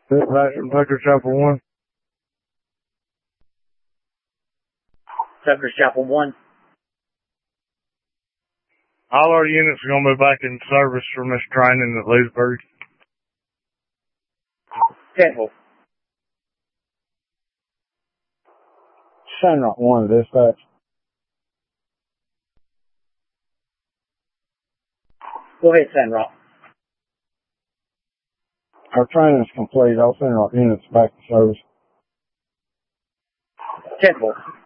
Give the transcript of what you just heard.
Dispatch from Tucker Chapel 1. Tucker Chapel 1. All our units are going to be back in service from this training at Leesburg. 10-4. Sandrock 1, dispatch. Go ahead, Sandrock. Our training is complete. All Sandrock units back in service. 10-4.